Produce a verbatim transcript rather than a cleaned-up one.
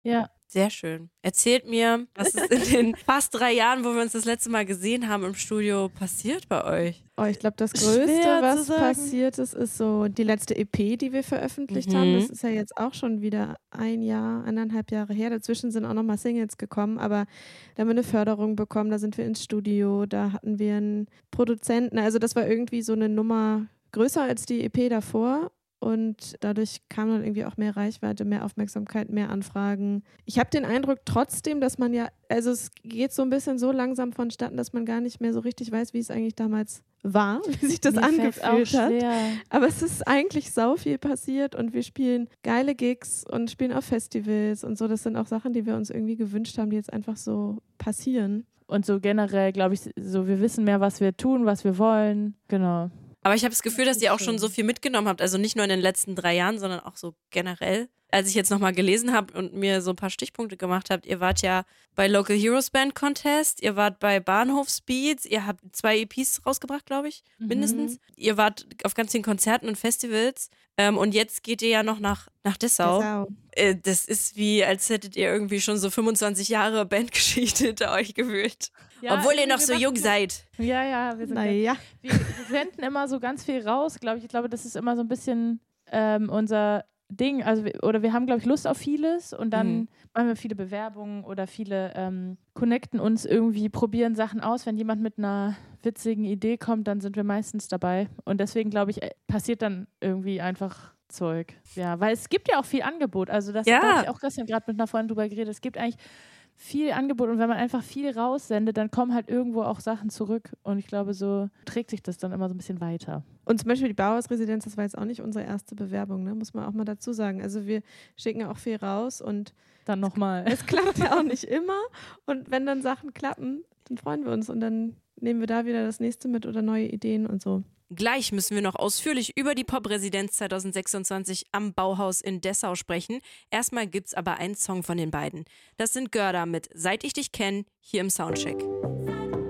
Ja. Sehr schön. Erzählt mir, was ist in den fast drei Jahren, wo wir uns das letzte Mal gesehen haben im Studio, passiert bei euch? Oh, ich glaube, das Größte, Schwer was zu sagen. passiert ist, ist so die letzte E P, die wir veröffentlicht Mhm. haben. Das ist ja jetzt auch schon wieder ein Jahr, eineinhalb Jahre her. Dazwischen sind auch nochmal Singles gekommen, aber da haben wir eine Förderung bekommen, da sind wir ins Studio, da hatten wir einen Produzenten. Also das war irgendwie so eine Nummer größer als die E P davor. Und dadurch kam dann irgendwie auch mehr Reichweite, mehr Aufmerksamkeit, mehr Anfragen. Ich habe den Eindruck trotzdem, dass man ja, also es geht so ein bisschen so langsam vonstatten, dass man gar nicht mehr so richtig weiß, wie es eigentlich damals war, wie sich das Mir fällt's auch angefühlt hat. schwer. Aber es ist eigentlich sau viel passiert und wir spielen geile Gigs und spielen auf Festivals und so. Das sind auch Sachen, die wir uns irgendwie gewünscht haben, die jetzt einfach so passieren. Und so generell, glaube ich, so wir wissen mehr, was wir tun, was wir wollen. Genau. Aber ich habe das Gefühl, dass ihr auch schon so viel mitgenommen habt. Also nicht nur in den letzten drei Jahren, sondern auch so generell. Als ich jetzt nochmal gelesen habe und mir so ein paar Stichpunkte gemacht habt, ihr wart ja bei Local Heroes Band Contest, ihr wart bei Bahnhofsbeats, ihr habt zwei E Ps rausgebracht, glaube ich, mindestens. Ihr wart auf ganz vielen Konzerten und Festivals. Ähm, und jetzt geht ihr ja noch nach, nach Dessau. Dessau. Äh, das ist wie, als hättet ihr irgendwie schon so fünfundzwanzig Jahre Bandgeschichte hinter euch gewühlt. Ja, Obwohl ihr irgendwie, noch so wir jung machen- seid. Ja, ja, wir sind Naja. wir, wir senden immer so ganz viel raus, glaube ich. Ich glaube, das ist immer so ein bisschen ähm, unser Ding. Also wir, oder wir haben, glaube ich, Lust auf vieles und dann Mhm. machen wir viele Bewerbungen oder viele ähm, connecten uns irgendwie, probieren Sachen aus. Wenn jemand mit einer witzigen Idee kommt, dann sind wir meistens dabei. Und deswegen, glaube ich, äh, passiert dann irgendwie einfach Zeug. Ja, weil es gibt ja auch viel Angebot. Also das Ja. da habe ich auch gestern gerade mit einer Freundin drüber geredet. Es gibt eigentlich viel Angebot und wenn man einfach viel raussendet, dann kommen halt irgendwo auch Sachen zurück und ich glaube, so trägt sich das dann immer so ein bisschen weiter. Und zum Beispiel die Bauhausresidenz, das war jetzt auch nicht unsere erste Bewerbung, ne? Muss man auch mal dazu sagen. Also wir schicken auch viel raus und Dann nochmal. es klappt ja auch nicht immer. Und wenn dann Sachen klappen, dann freuen wir uns und dann nehmen wir da wieder das nächste mit oder neue Ideen und so. Gleich müssen wir noch ausführlich über die Pop-Residenz zwanzig sechsundzwanzig am Bauhaus in Dessau sprechen. Erstmal gibt's aber einen Song von den beiden. Das sind Görda mit Seit ich dich kenn, hier im Soundcheck.